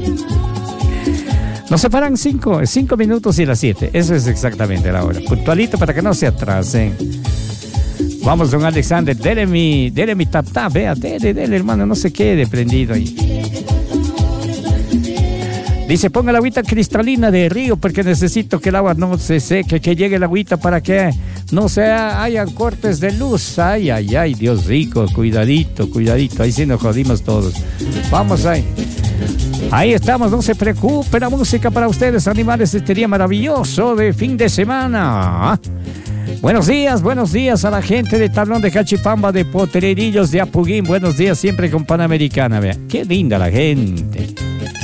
Nos separan 5 minutos y las 7. Eso es exactamente la hora. Puntualito para que no se atrasen. Vamos, don Alexander, dele mi tap tap, vea, dele, hermano, no se quede prendido ahí. Dice, ponga la agüita cristalina de río porque necesito que el agua no se seque, que llegue la agüita para que no hayan cortes de luz. Ay, Dios rico, cuidadito, ahí sí nos jodimos todos. Vamos ahí. Ahí estamos, no se preocupe, la música para ustedes, animales, este día maravilloso de fin de semana. Buenos días a la gente de Tablón de Cachipamba, de Potrerillos, de Apuguín. Buenos días siempre con Panamericana, vea. Qué linda la gente.